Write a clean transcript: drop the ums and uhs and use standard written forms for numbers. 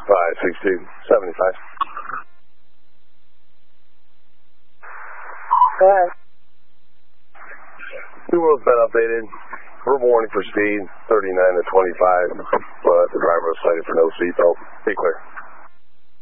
56275. Go ahead. New world's been updated. Verbal warning for speed, 39 to 25, but the driver was cited for no seatbelt. Be clear.